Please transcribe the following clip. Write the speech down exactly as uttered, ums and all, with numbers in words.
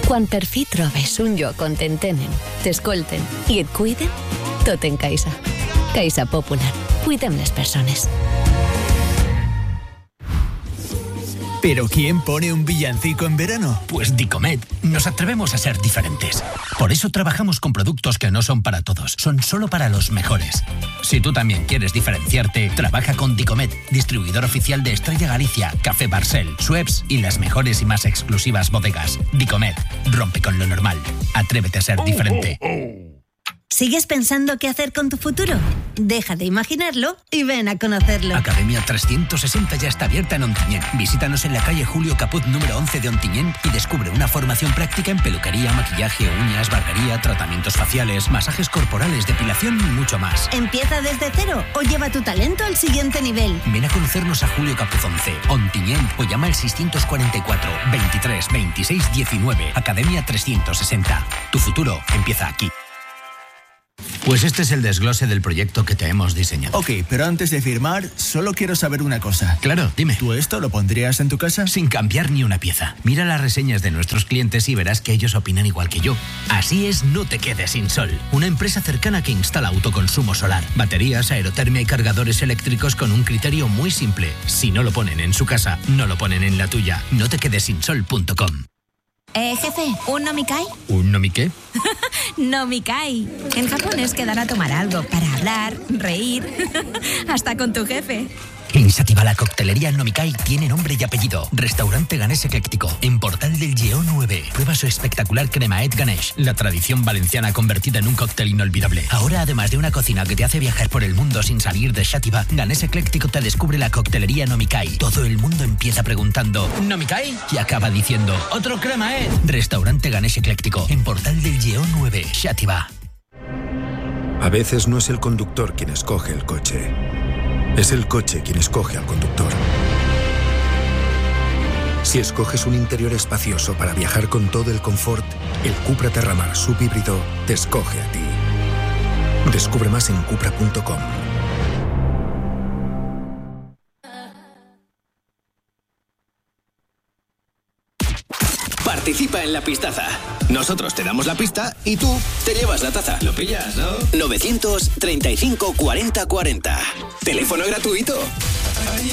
Quan per fi trobes un lloc on t'entenen, t'escolten i et cuiden, tot en Caixa. Caixa Popular. Cuidem les persones. ¿Pero quién pone un villancico en verano? Pues Dicomet. Nos atrevemos a ser diferentes. Por eso trabajamos con productos que no son para todos, son solo para los mejores. Si tú también quieres diferenciarte, trabaja con Dicomet, distribuidor oficial de Estrella Galicia, Café Barcel, Schweppes y las mejores y más exclusivas bodegas. Dicomet, rompe con lo normal. Atrévete a ser diferente. ¿Sigues pensando qué hacer con tu futuro? Deja de imaginarlo y ven a conocerlo. Academia trescientos sesenta ya está abierta en Ontinyent. Visítanos en la calle Julio Caput número once de Ontinyent y descubre una formación práctica en peluquería, maquillaje, uñas, barbería, tratamientos faciales, masajes corporales, depilación y mucho más. Empieza desde cero o lleva tu talento al siguiente nivel. Ven a conocernos a Julio Capuz once, Ontinyent, o llama al seiscientos cuarenta y cuatro, veintitrés, veintiséis, diecinueve. Academia trescientos sesenta. Tu futuro empieza aquí. Pues este es el desglose del proyecto que te hemos diseñado. Ok, pero antes de firmar, solo quiero saber una cosa. Claro, dime. ¿Tú esto lo pondrías en tu casa? Sin cambiar ni una pieza. Mira las reseñas de nuestros clientes y verás que ellos opinan igual que yo. Así es No Te Quedes Sin Sol, una empresa cercana que instala autoconsumo solar, baterías, aerotermia y cargadores eléctricos con un criterio muy simple. Si no lo ponen en su casa, no lo ponen en la tuya. no te quedes sin sol punto com. Eh, jefe, ¿un nomikai? ¿Un nomi qué? Nomikai. En Japón es quedar a tomar algo para hablar, reír, hasta con tu jefe. En Sativa la coctelería Nomikai tiene nombre y apellido. Restaurante Ganés Ecléctico, en Portal del Lleó nueve. Prueba su espectacular cremaet Ganesh, la tradición valenciana convertida en un cóctel inolvidable. Ahora, además de una cocina que te hace viajar por el mundo sin salir de Sativa, Ganés Ecléctico te descubre la coctelería Nomikai. Todo el mundo empieza preguntando ¿Nomikai? Y acaba diciendo ¡otro cremaet! Restaurante Ganés Ecléctico, en Portal del Lleó nueve, Sativa. A veces no es el conductor quien escoge el coche. Es el coche quien escoge al conductor. Si escoges un interior espacioso para viajar con todo el confort, el Cupra Terramar subhíbrido te escoge a ti. Descubre más en cupra punto com. Participa en la pistaza. Nosotros te damos la pista y tú te llevas la taza. Lo pillas, ¿no? novecientos treinta y cinco cuarenta cuarenta. Teléfono gratuito.